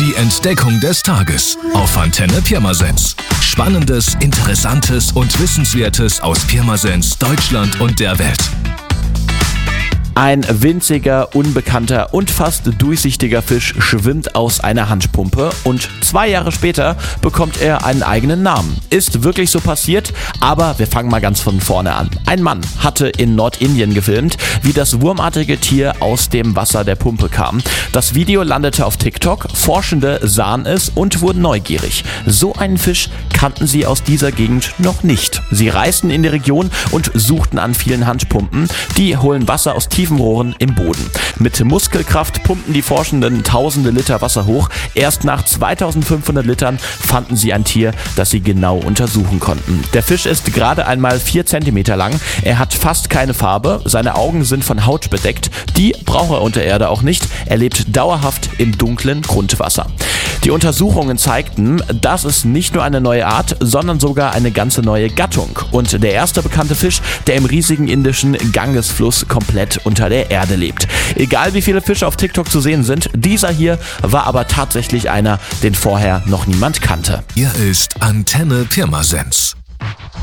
Die Entdeckung des Tages auf Antenne Pirmasens. Spannendes, Interessantes und Wissenswertes aus Pirmasens, Deutschland und der Welt. Ein winziger, unbekannter und fast durchsichtiger Fisch schwimmt aus einer Handpumpe und 2 Jahre später bekommt er einen eigenen Namen. Ist wirklich so passiert, aber wir fangen mal ganz von vorne an. Ein Mann hatte in Nordindien gefilmt, wie das wurmartige Tier aus dem Wasser der Pumpe kam. Das Video landete auf TikTok, Forschende sahen es und wurden neugierig. So einen Fisch kannten sie aus dieser Gegend noch nicht. Sie reisten in die Region und suchten an vielen Handpumpen. Die holen Wasser aus tiefen Rohren im Boden. Mit Muskelkraft pumpten die Forschenden tausende Liter Wasser hoch. Erst nach 2500 Litern fanden sie ein Tier, das sie genau untersuchen konnten. Der Fisch ist gerade einmal 4 cm lang. Er hat fast keine Farbe. Seine Augen sind von Haut bedeckt. Die braucht er unter Erde auch nicht. Er lebt dauerhaft im dunklen Grundwasser. Die Untersuchungen zeigten, dass es nicht nur eine neue Art, sondern sogar eine ganze neue Gattung und der erste bekannte Fisch, der im riesigen indischen Gangesfluss komplett unter der Erde lebt. Egal wie viele Fische auf TikTok zu sehen sind, dieser hier war aber tatsächlich einer, den vorher noch niemand kannte. Hier ist Antenne Pirmasens.